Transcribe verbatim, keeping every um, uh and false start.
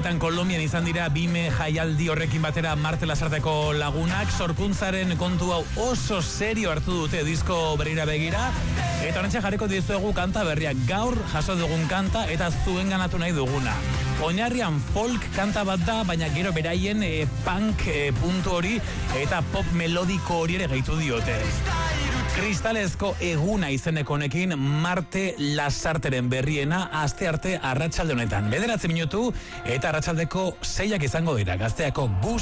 Europetan Kolombian izan dira bime jaialdi horrekin batera Marte Lasarteko lagunak. Sorkuntzaren kontu hau oso serio hartu dute disko berrira begira. Eta horrentxe jarriko dizuegu kanta berriak. Gaur jaso dugun kanta eta zuen ganatu nahi duguna. Oinarrian folk kanta bat da, baina gero beraien e, punk e, puntu hori eta pop melodiko hori ere gehitu diote. Kristalezko eguna izeneko honekin Marte Lasarteren berriena aste arte arratsalde honetan. Bederatzi minutu eta arratsaldeko seiak izango dira. Gazteako bus